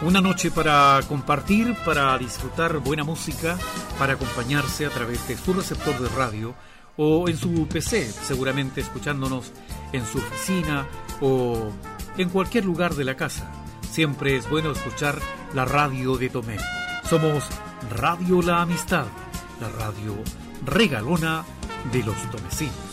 Una noche para compartir, para disfrutar buena música, para acompañarse a través de su receptor de radio o en su PC, seguramente escuchándonos en su oficina o en cualquier lugar de la casa. Siempre es bueno escuchar la radio de Tomé. Somos Radio La Amistad, la radio regalona de los tomecinos.